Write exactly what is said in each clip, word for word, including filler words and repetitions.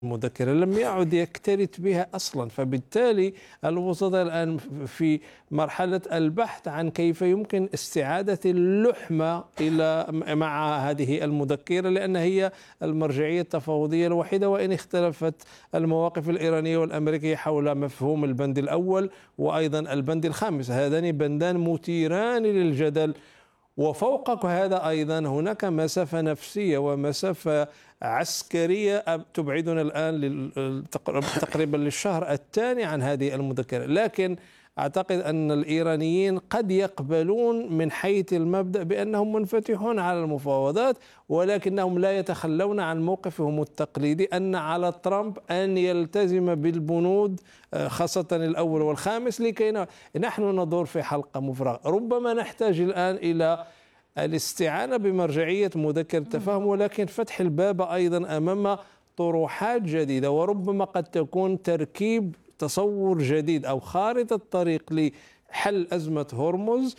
المذكرة لم يعد يكترث بها أصلا، فبالتالي الوسطاء الآن في مرحلة البحث عن كيف يمكن استعادة اللحمة إلى مع هذه المذكرة، لأن هي المرجعية التفاوضية الوحيدة، وإن اختلفت المواقف الإيرانية والأمريكية حول مفهوم البند الأول وأيضا البند الخامس. هذان بندان مثيران للجدل. وفوق هذا أيضا هناك مسافة نفسية ومسافة عسكرية تبعدنا الآن تقريبا للشهر الثاني عن هذه المذكرة. لكن أعتقد أن الإيرانيين قد يقبلون من حيث المبدأ بأنهم منفتحون على المفاوضات، ولكنهم لا يتخلون عن موقفهم التقليدي أن على ترامب أن يلتزم بالبنود خاصة الأول والخامس لكي نحن ندور في حلقة مفرغة. ربما نحتاج الآن إلى الاستعانة بمرجعية مذكر التفاهم، ولكن فتح الباب أيضا أمام طروحات جديدة، وربما قد تكون تركيب تصور جديد أو خارطة طريق لحل أزمة هرمز،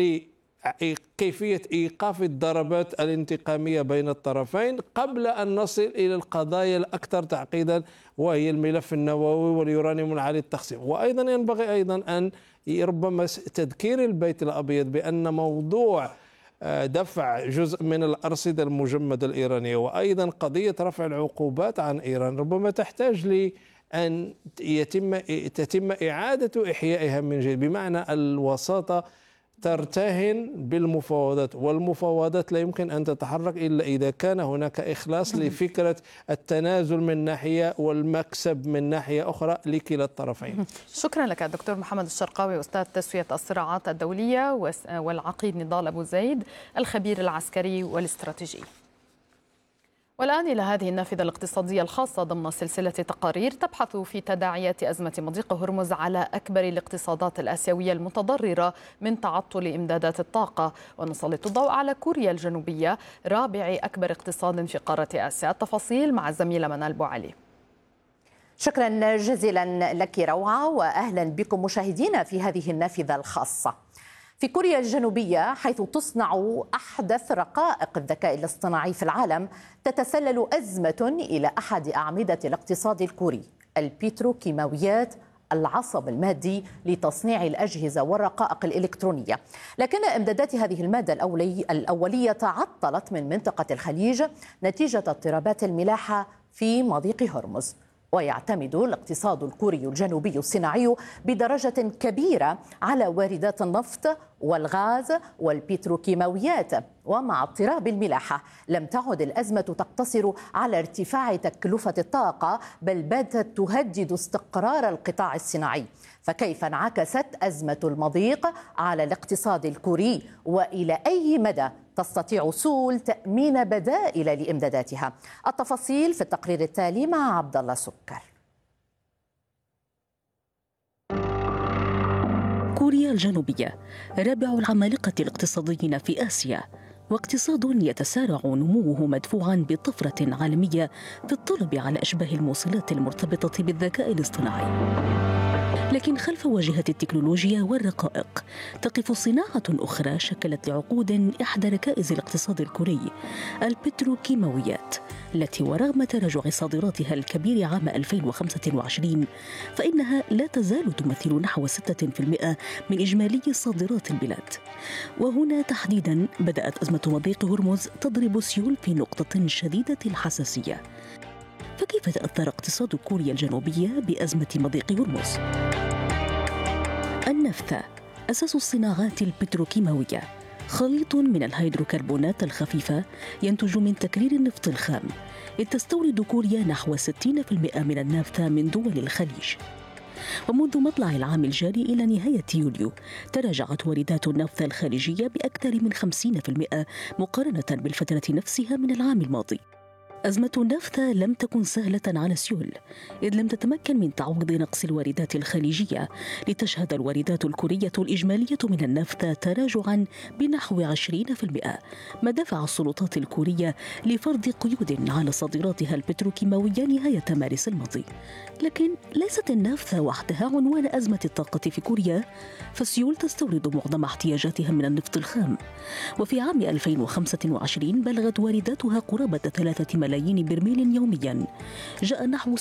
لكيفية إيقاف الضربات الانتقامية بين الطرفين قبل أن نصل إلى القضايا الأكثر تعقيدا، وهي الملف النووي واليورانيوم العالي التخصيب. وأيضا ينبغي أيضا أن ربما تذكير البيت الأبيض بأن موضوع دفع جزء من الأرصدة المجمدة الإيرانية وأيضا قضية رفع العقوبات عن إيران ربما تحتاج لي أن يتم تتم إعادة إحيائها من جديد، بمعنى الوساطة ترتهن بالمفاوضات، والمفاوضات لا يمكن أن تتحرك إلا إذا كان هناك إخلاص لفكرة التنازل من ناحية والمكسب من ناحية أخرى لكلا الطرفين. شكرا لك دكتور محمد الشرقاوي، أستاذ تسوية الصراعات الدولية، والعقيد نضال أبو زيد الخبير العسكري والاستراتيجي. والآن إلى هذه النافذة الاقتصادية الخاصة ضمن سلسلة تقارير تبحث في تداعيات أزمة مضيق هرمز على أكبر الاقتصادات الآسيوية المتضررة من تعطل إمدادات الطاقة، ونسلط الضوء على كوريا الجنوبية رابع أكبر اقتصاد في قارة آسيا. التفاصيل مع الزميلة منال بوعلي. شكرا جزيلا لك روعة، وأهلا بكم مشاهدينا في هذه النافذة الخاصة. في كوريا الجنوبية، حيث تصنع أحدث رقائق الذكاء الاصطناعي في العالم، تتسلل أزمة إلى أحد أعمدة الاقتصاد الكوري، البتروكيماويات، العصب المادي لتصنيع الأجهزة والرقائق الإلكترونية. لكن إمدادات هذه المادة الأولي الأولية تعطلت من منطقة الخليج نتيجة اضطرابات الملاحة في مضيق هرمز. ويعتمد الاقتصاد الكوري الجنوبي الصناعي بدرجة كبيرة على واردات النفط والغاز والبتروكيماويات، ومع اضطراب الملاحة لم تعد الأزمة تقتصر على ارتفاع تكلفة الطاقة، بل باتت تهدد استقرار القطاع الصناعي. فكيف انعكست أزمة المضيق على الاقتصاد الكوري، وإلى أي مدى تستطيع سول تأمين بدائل لإمداداتها؟ التفاصيل في التقرير التالي مع عبد الله سكر. كوريا الجنوبية رابع العمالقة الاقتصاديين في آسيا، واقتصاد يتسارع نموه مدفوعا بطفرة عالمية في الطلب على أشباه الموصلات المرتبطة بالذكاء الاصطناعي. لكن خلف واجهة التكنولوجيا والرقائق تقف صناعة أخرى شكلت لعقود إحدى ركائز الاقتصاد الكوري، البتروكيماويات، التي ورغم تراجع صادراتها الكبير عام ألفين وخمسة وعشرين فإنها لا تزال تمثل نحو ستة بالمئة من إجمالي صادرات البلاد. وهنا تحديدا بدأت أزمة مضيق هرمز تضرب سيول في نقطة شديدة الحساسية. فكيف تأثر اقتصاد كوريا الجنوبية بأزمة مضيق هرمز؟ النفط أساس الصناعات البتروكيماوية، خليط من الهيدروكربونات الخفيفة ينتج من تكرير النفط الخام، إذ تستورد كوريا نحو ستين بالمئة من النفط من دول الخليج. ومنذ مطلع العام الجاري إلى نهاية يوليو تراجعت واردات النفط الخارجية بأكثر من خمسين بالمئة مقارنة بالفترة نفسها من العام الماضي. أزمة النفط لم تكن سهلة على سيول، إذ لم تتمكن من تعويض نقص الواردات الخليجية، لتشهد الواردات الكورية الإجمالية من النفط تراجعاً بنحو عشرين بالمئة، ما دفع السلطات الكورية لفرض قيود على صادراتها البتروكيماوية نهاية مارس الماضي. لكن ليست النفط وحدها عنوان أزمة الطاقة في كوريا، فسيول تستورد معظم احتياجاتها من النفط الخام، وفي عام ألفين وخمسة وعشرين بلغت وارداتها قرابة ثلاثة ملايين ملايين برميل يوميا. جاء نحو